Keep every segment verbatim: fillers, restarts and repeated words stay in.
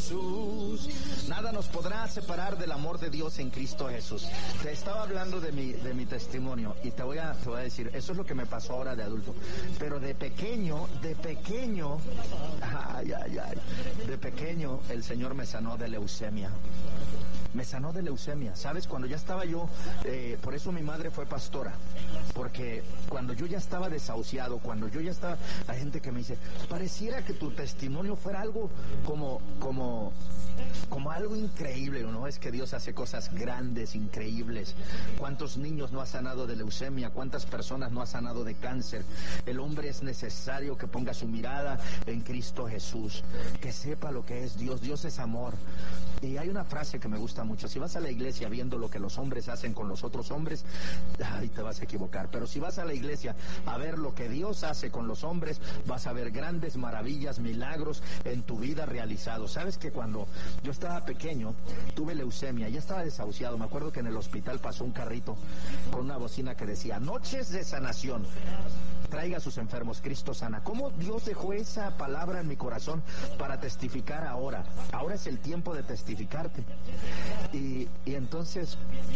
Jesús. Nada nos podrá separar del amor de Dios en Cristo Jesús. Te estaba hablando de mi, de mi testimonio y te voy a, te voy a decir, eso es lo que me pasó ahora de adulto. Pero de pequeño, de pequeño, ay, ay, ay, de pequeño el Señor me sanó de leucemia. Me sanó de leucemia, ¿sabes? Cuando ya estaba yo, eh, por eso mi madre fue pastora, porque cuando yo ya estaba desahuciado, cuando yo ya estaba, hay gente que me dice, pareciera que tu testimonio fuera algo como, como, como algo increíble, ¿no? Es que Dios hace cosas grandes, increíbles. ¿Cuántos niños no ha sanado de leucemia? ¿Cuántas personas no ha sanado de cáncer? El hombre es necesario que ponga su mirada en Cristo Jesús, que sepa lo que es Dios. Dios es amor. Y hay una frase que me gusta mucho: si vas a la iglesia viendo lo que los hombres hacen con los otros hombres, ay, te vas a equivocar. Pero si vas a la iglesia a ver lo que Dios hace con los hombres, vas a ver grandes maravillas, milagros en tu vida realizados. Sabes que cuando yo estaba pequeño tuve leucemia, ya estaba desahuciado. Me acuerdo que en el hospital pasó un carrito con una bocina que decía: noches de sanación, traiga a sus enfermos, Cristo sana. ¿Cómo Dios dejó esa palabra en mi corazón para testificar ahora? Ahora es el tiempo de testificarte. Y, y entonces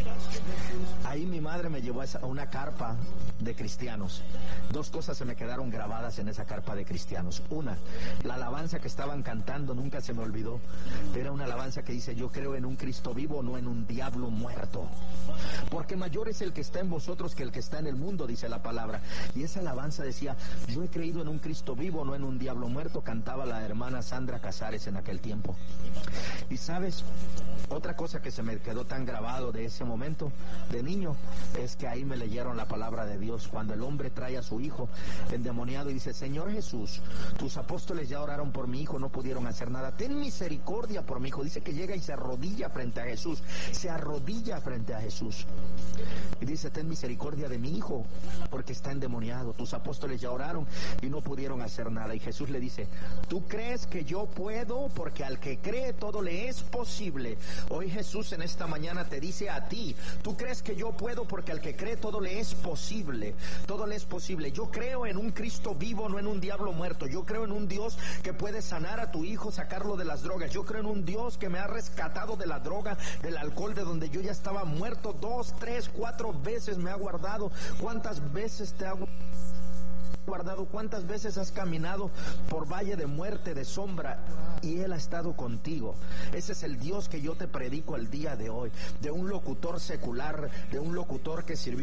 ahí mi madre me llevó a, esa, a una carpa de cristianos. Dos cosas se me quedaron grabadas en esa carpa de cristianos. Una, la alabanza que estaban cantando nunca se me olvidó. Era una alabanza que dice: yo creo en un Cristo vivo, no en un diablo muerto, porque mayor es el que está en vosotros que el que está en el mundo, dice la palabra. Y esa alabanza decía: yo he creído en un Cristo vivo, no en un diablo muerto. Cantaba la hermana Sandra Casares en aquel tiempo. Y sabes, otra cosa que se me quedó tan grabado de ese momento de niño es que ahí me leyeron la palabra de Dios. Cuando el hombre trae a su hijo endemoniado y dice: Señor Jesús, tus apóstoles ya oraron por mi hijo, no pudieron hacer nada, ten misericordia por mi hijo. Dice que llega y se arrodilla frente a Jesús, se arrodilla frente a Jesús y dice: ten misericordia de mi hijo porque está endemoniado, tus apóstoles ya oraron y no pudieron hacer nada. Y Jesús le dice: ¿tú crees que yo puedo? Porque al que cree todo le es posible. Hoy Jesús en esta mañana te dice a ti: ¿tú crees que yo puedo? Porque al que cree todo le es posible. Todo le es posible. Yo creo en un Cristo vivo, no en un diablo muerto. Yo creo en un Dios que puede sanar a tu hijo, sacarlo de las drogas. Yo creo en un Dios que me ha rescatado de la droga, del alcohol, de donde yo ya estaba muerto. Dos, tres, cuatro veces me ha guardado. ¿Cuántas veces te ha guardado? ¿Cuántas veces has caminado por valle de muerte, de sombra, y Él ha estado contigo? Ese es el Dios que yo te predico el día de hoy, de un locutor secular, de un locutor que sirvió